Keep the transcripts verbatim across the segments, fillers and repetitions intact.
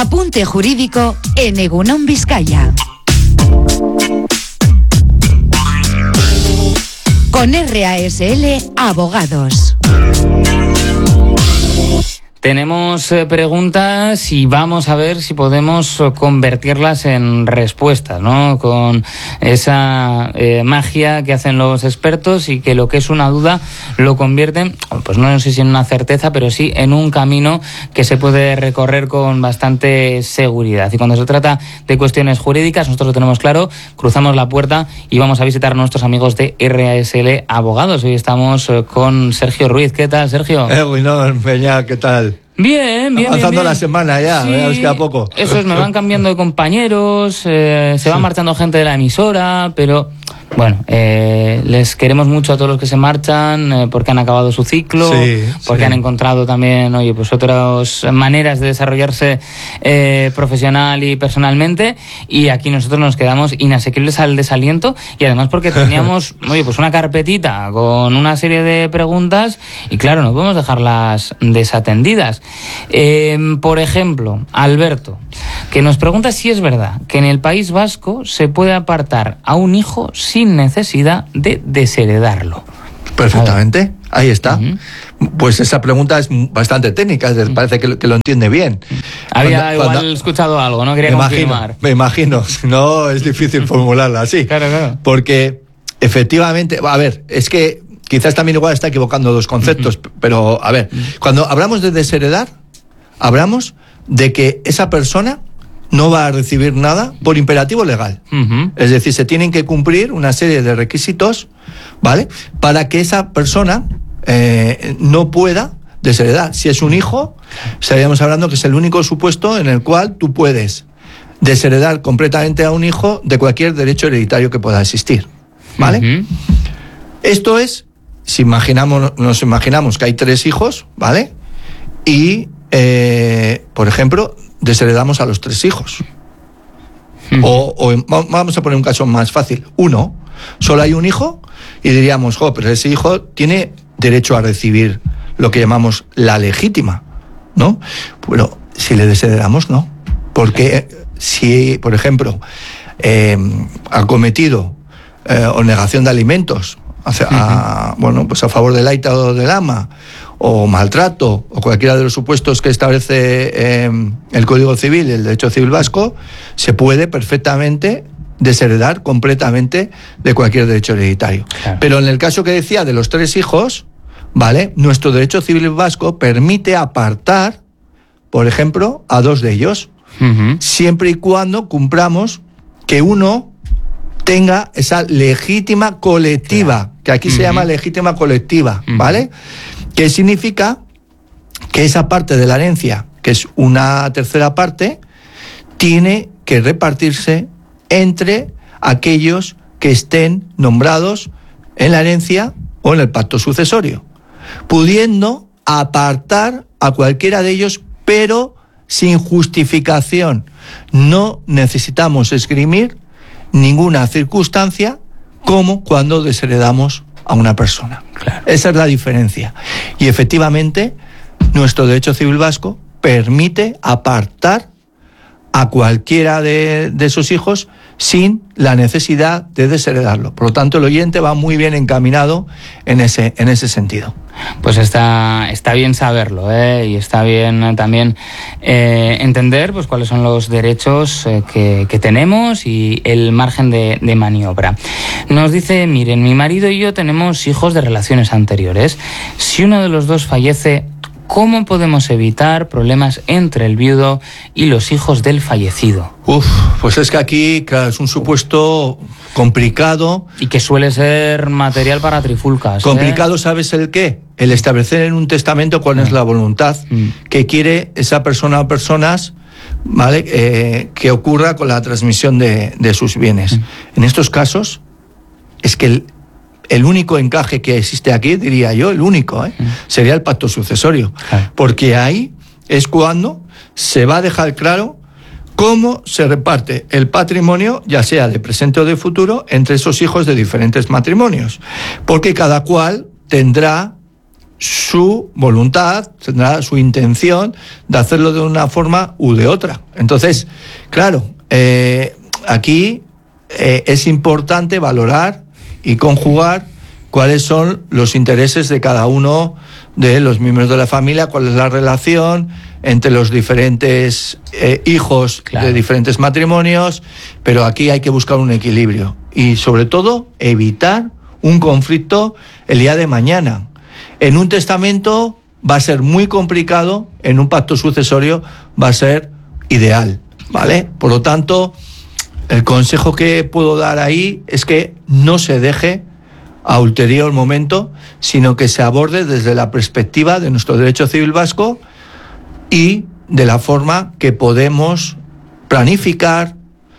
Apunte jurídico en Egunon Vizcaya. Con R A S L Abogados. Tenemos eh, preguntas y vamos a ver si podemos eh, convertirlas en respuestas, ¿no? Con esa eh, magia que hacen los expertos y que lo que es una duda lo convierten, pues no sé si en una certeza, pero sí en un camino que se puede recorrer con bastante seguridad. Y cuando se trata de cuestiones jurídicas, nosotros lo tenemos claro, cruzamos la puerta y vamos a visitar a nuestros amigos de R A S L Abogados. Hoy estamos eh, con Sergio Ruiz. ¿Qué tal, Sergio? Eh, Egunon, Peña, ¿qué tal? Bien, bien, avanzando bien, bien. la semana ya, sí, nos queda poco. Eso es, me van cambiando de compañeros, eh, se va sí. marchando gente de la emisora, pero bueno, eh, les queremos mucho a todos los que se marchan, eh, porque han acabado su ciclo, sí, porque sí. han encontrado también, oye, pues otras maneras de desarrollarse eh, profesional y personalmente, y aquí nosotros nos quedamos inasequibles al desaliento, y además porque teníamos, oye, pues una carpetita con una serie de preguntas, y claro, no podemos dejarlas desatendidas. Eh, por ejemplo, Alberto, que nos pregunta si es verdad que en el País Vasco se puede apartar a un hijo sin necesidad de desheredarlo. Perfectamente, ahí está. Uh-huh. Pues esa pregunta es bastante técnica, uh-huh. parece que lo, que lo entiende bien. Había cuando, igual cuando, escuchado algo, ¿no? Quería me confirmar. Imagino, me imagino, no es difícil formularla así. Claro, claro. Porque efectivamente, a ver, es que quizás también igual está equivocando dos conceptos, uh-huh. pero a ver, uh-huh. cuando hablamos de desheredar, hablamos de que esa persona no va a recibir nada por imperativo legal. Uh-huh. Es decir, se tienen que cumplir una serie de requisitos, ¿vale?, para que esa persona eh, no pueda desheredar. Si es un hijo, estaríamos hablando que es el único supuesto en el cual tú puedes desheredar completamente a un hijo de cualquier derecho hereditario que pueda existir, ¿vale? Uh-huh. Esto es, si imaginamos, nos imaginamos que hay tres hijos, ¿vale?, y, eh, por ejemplo, desheredamos a los tres hijos. Uh-huh. O, o vamos a poner un caso más fácil. Uno, solo hay un hijo y diríamos, jo, pero ese hijo tiene derecho a recibir lo que llamamos la legítima, ¿no? Bueno, si le desheredamos, no. Porque si, por ejemplo, eh, ha cometido eh, o negación de alimentos hacia, uh-huh. a, bueno, pues a favor del aita o del ama, o maltrato, o cualquiera de los supuestos que establece eh, el Código Civil y el Derecho Civil Vasco, se puede perfectamente desheredar completamente de cualquier derecho hereditario. Claro. Pero en el caso que decía de los tres hijos, ¿vale?, nuestro Derecho Civil Vasco permite apartar, por ejemplo, a dos de ellos, uh-huh. siempre y cuando cumplamos que uno tenga esa legítima colectiva, claro. que aquí uh-huh. se llama legítima colectiva, uh-huh. ¿vale?, que significa que esa parte de la herencia, que es una tercera parte, tiene que repartirse entre aquellos que estén nombrados en la herencia o en el pacto sucesorio, pudiendo apartar a cualquiera de ellos, pero sin justificación. No necesitamos esgrimir ninguna circunstancia como cuando desheredamos a una persona. Claro. Esa es la diferencia. Y efectivamente, nuestro Derecho Civil Vasco permite apartar a cualquiera de, de sus hijos sin la necesidad de desheredarlo. Por lo tanto, el oyente va muy bien encaminado en ese, en ese sentido. Pues está, está bien saberlo, ¿eh? Y está bien también eh, entender pues cuáles son los derechos eh, que, que tenemos y el margen de, de maniobra. Nos dice, miren, mi marido y yo tenemos hijos de relaciones anteriores. Si uno de los dos fallece, ¿cómo podemos evitar problemas entre el viudo y los hijos del fallecido? Uf, pues es que aquí, claro, es un supuesto complicado. Y que suele ser material para trifulcas. Complicado, ¿eh? ¿Sabes el qué? El establecer en un testamento cuál mm. es la voluntad mm. que quiere esa persona o personas, ¿vale?, eh, que ocurra con la transmisión de, de sus bienes. Mm. En estos casos, es que el El único encaje que existe aquí, diría yo, el único, ¿eh? sería el pacto sucesorio. Claro. Porque ahí es cuando se va a dejar claro cómo se reparte el patrimonio, ya sea de presente o de futuro, entre esos hijos de diferentes matrimonios. Porque cada cual tendrá su voluntad, tendrá su intención de hacerlo de una forma u de otra. Entonces, claro, eh, aquí eh, es importante valorar y conjugar cuáles son los intereses de cada uno de los miembros de la familia, cuál es la relación entre los diferentes eh, hijos claro. de diferentes matrimonios, pero aquí hay que buscar un equilibrio y sobre todo evitar un conflicto el día de mañana. En un testamento va a ser muy complicado, en un pacto sucesorio va a ser ideal, ¿vale? Por lo tanto, el consejo que puedo dar ahí es que no se deje a ulterior momento, sino que se aborde desde la perspectiva de nuestro derecho civil vasco y de la forma que podemos planificar,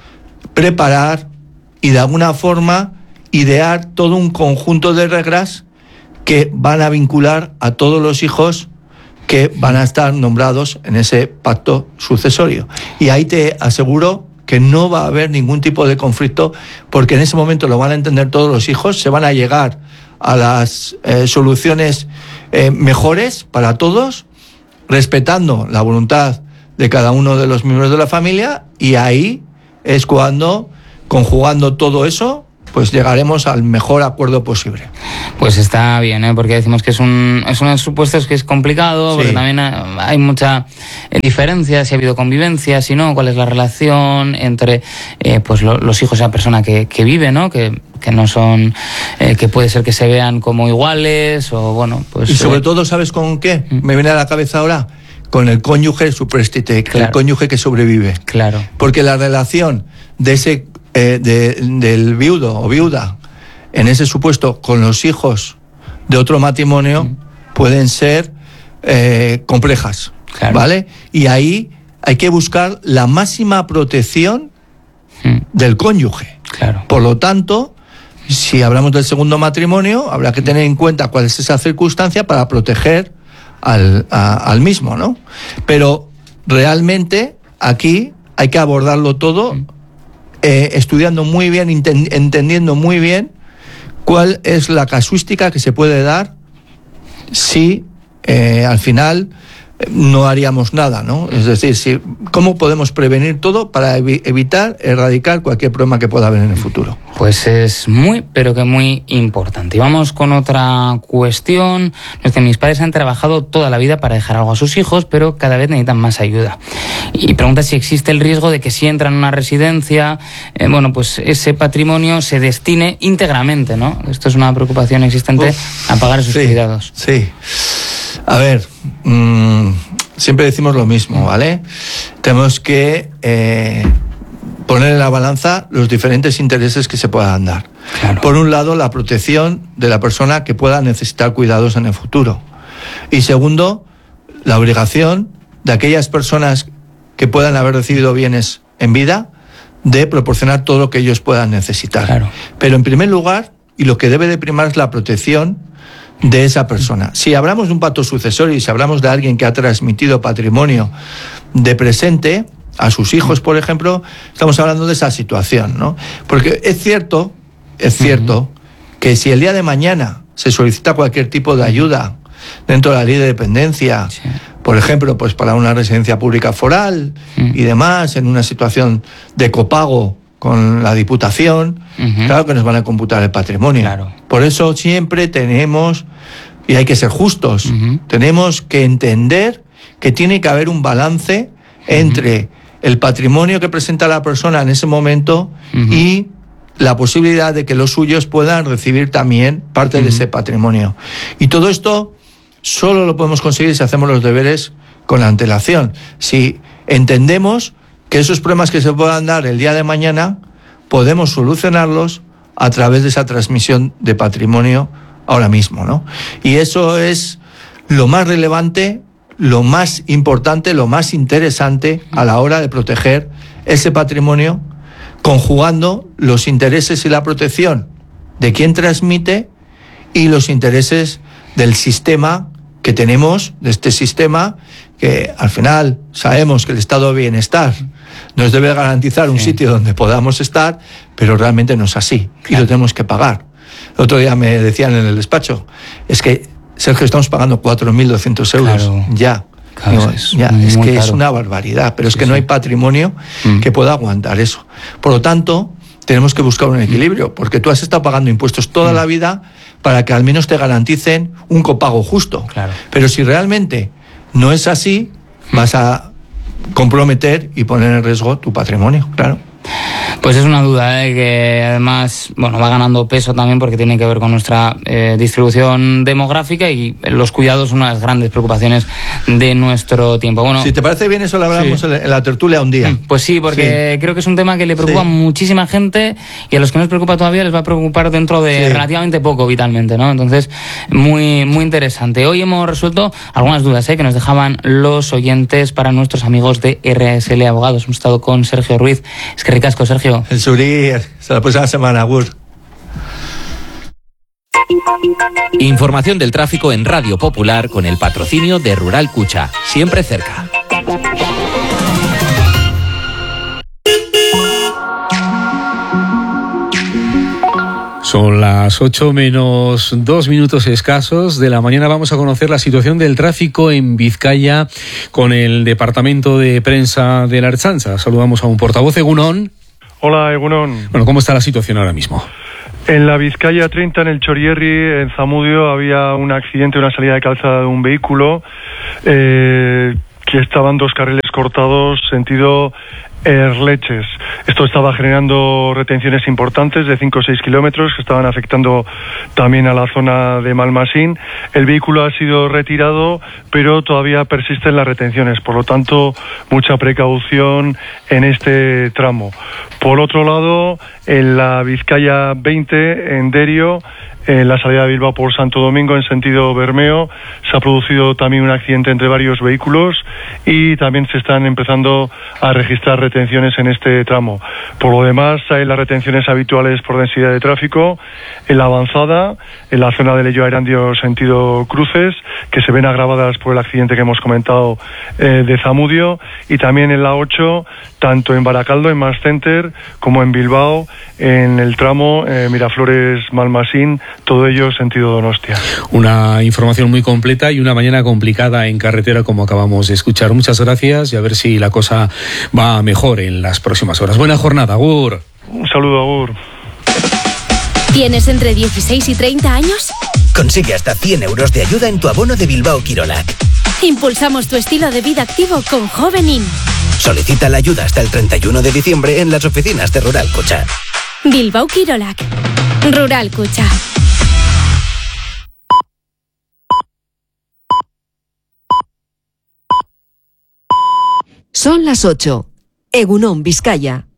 preparar y de alguna forma idear todo un conjunto de reglas que van a vincular a todos los hijos que van a estar nombrados en ese pacto sucesorio. Y ahí te aseguro que no va a haber ningún tipo de conflicto, porque en ese momento lo van a entender todos los hijos, se van a llegar a las eh, soluciones eh, mejores para todos, respetando la voluntad de cada uno de los miembros de la familia, y ahí es cuando, conjugando todo eso, pues llegaremos al mejor acuerdo posible. Pues está bien, ¿eh? Porque decimos que es un es uno de los supuestos que es complicado, sí. Porque también hay mucha diferencia, si ha habido convivencia, si no, cuál es la relación entre eh, pues lo, los hijos de la persona que, que vive, ¿no? Que, que no son, eh, que puede ser que se vean como iguales, o bueno, pues... Y sobre eh... todo, ¿sabes con qué? ¿Mm? Me viene a la cabeza ahora, con el cónyuge superstite, claro. El cónyuge que sobrevive. Claro. Porque la relación de ese Eh, de, del viudo o viuda en ese supuesto con los hijos de otro matrimonio mm. pueden ser eh, complejas, claro. ¿Vale? Y ahí hay que buscar la máxima protección mm. del cónyuge. Claro. Por lo tanto, si hablamos del segundo matrimonio, habrá que tener en cuenta cuál es esa circunstancia para proteger al, a, al mismo, ¿no? Pero realmente aquí hay que abordarlo todo mm. Eh, estudiando muy bien, entendiendo muy bien cuál es la casuística que se puede dar si eh, al final no haríamos nada, ¿no? Es decir, si, cómo podemos prevenir todo para evi- evitar, erradicar cualquier problema que pueda haber en el futuro. Pues es muy, pero que muy importante. Y vamos con otra cuestión. Es que mis padres han trabajado toda la vida para dejar algo a sus hijos, pero cada vez necesitan más ayuda. Y pregunta si existe el riesgo de que si entran en una residencia, eh, bueno, pues ese patrimonio se destine íntegramente, ¿no? Esto es una preocupación existente Uf, a pagar esos sí, cuidados. Sí. A ver, mmm, siempre decimos lo mismo, ¿vale? Tenemos que eh, poner en la balanza los diferentes intereses que se puedan dar. Claro. Por un lado, la protección de la persona que pueda necesitar cuidados en el futuro. Y segundo, la obligación de aquellas personas que puedan haber recibido bienes en vida de proporcionar todo lo que ellos puedan necesitar. Claro. Pero en primer lugar, y lo que debe de primar es la protección de esa persona. Si hablamos de un pacto sucesorio y si hablamos de alguien que ha transmitido patrimonio de presente a sus hijos, por ejemplo, estamos hablando de esa situación, ¿no? Porque es cierto, es cierto uh-huh. que si el día de mañana se solicita cualquier tipo de ayuda dentro de la ley de dependencia, sí. por ejemplo, pues para una residencia pública foral uh-huh. y demás, en una situación de copago con la Diputación, uh-huh. claro que nos van a computar el patrimonio. Claro. Por eso siempre tenemos, y hay que ser justos, uh-huh. tenemos que entender que tiene que haber un balance uh-huh. entre el patrimonio que presenta la persona en ese momento uh-huh. y la posibilidad de que los suyos puedan recibir también parte uh-huh. de ese patrimonio. Y todo esto solo lo podemos conseguir si hacemos los deberes con antelación. Si entendemos que esos problemas que se puedan dar el día de mañana podemos solucionarlos a través de esa transmisión de patrimonio ahora mismo, ¿no? Y eso es lo más relevante, lo más importante, lo más interesante a la hora de proteger ese patrimonio, conjugando los intereses y la protección de quien transmite y los intereses del sistema que tenemos, de este sistema que al final sabemos que el estado de bienestar nos debe garantizar un sí. sitio donde podamos estar, pero realmente no es así, claro. y lo tenemos que pagar. El otro día me decían en el despacho, es que Sergio, estamos pagando cuatro mil doscientos euros Claro. ya. Claro, No, es ya, muy es que caro. es una barbaridad, pero es Sí, que no sí. hay patrimonio Mm. que pueda aguantar eso. Por lo tanto, tenemos que buscar un equilibrio, porque tú has estado pagando impuestos toda Mm. la vida para que al menos te garanticen un copago justo. Claro. Pero si realmente no es así, vas a comprometer y poner en riesgo tu patrimonio, claro. Pues es una duda, ¿eh? Que además, bueno, va ganando peso también porque tiene que ver con nuestra eh, distribución demográfica, y los cuidados son una de las grandes preocupaciones de nuestro tiempo. Bueno, Si te parece bien, eso lo hablamos Sí. en la- en la tertulia un día. pues sí, porque creo que es un tema que le preocupa Sí. a muchísima gente, y a los que no les preocupa todavía les va a preocupar dentro de Sí. relativamente poco, vitalmente, ¿no? Entonces, muy, muy interesante. Hoy hemos resuelto algunas dudas, ¿eh? que nos dejaban los oyentes para nuestros amigos de R S L Abogados. Hemos estado con Sergio Ruiz. Es que ricasco, Sergio. El Suri, hasta la próxima semana, Gur. Información del tráfico en Radio Popular con el patrocinio de Rural Cucha, siempre cerca. Son las ocho menos dos minutos escasos de la mañana. Vamos a conocer la situación del tráfico en Vizcaya con el Departamento de Prensa de la Ertzaintza. Saludamos a un portavoz, Egunon. Hola, Egunon. Bueno, ¿cómo está la situación ahora mismo? En la Vizcaya treinta, en el Chorierri, en Zamudio, había un accidente, una salida de calzada de un vehículo, eh, que estaban dos carriles cortados, sentido Erleches. Esto estaba generando retenciones importantes de cinco o seis kilómetros que estaban afectando también a la zona de Malmasín. El vehículo ha sido retirado, pero todavía persisten las retenciones. Por lo tanto, mucha precaución en este tramo. Por otro lado, en la Vizcaya veinte, en Derio, en la salida de Bilbao por Santo Domingo en sentido Bermeo, se ha producido también un accidente entre varios vehículos y también se están empezando a registrar retenciones en este tramo. Por lo demás, hay las retenciones habituales por densidad de tráfico en la avanzada, en la zona de Leyo Erandio sentido Cruces, que se ven agravadas por el accidente que hemos comentado eh, de Zamudio, y también en la ocho, tanto en Baracaldo, en Mass Center, como en Bilbao, en el tramo eh, Miraflores-Malmasín, todo ello sentido Donostia. Una información muy completa y una mañana complicada en carretera, como acabamos de escuchar. Muchas gracias y a ver si la cosa va mejor en las próximas horas. Buena jornada, Agur. Un saludo, Agur. ¿Tienes entre dieciséis y treinta años? Consigue hasta cien euros de ayuda en tu abono de Bilbao Quirolac. Impulsamos tu estilo de vida activo con Jovenin. Solicita la ayuda hasta el treinta y uno de diciembre en las oficinas de Rural Cucha. Bilbao Quirolac. Rural Cucha. Son las ocho. Egunon, Vizcaya.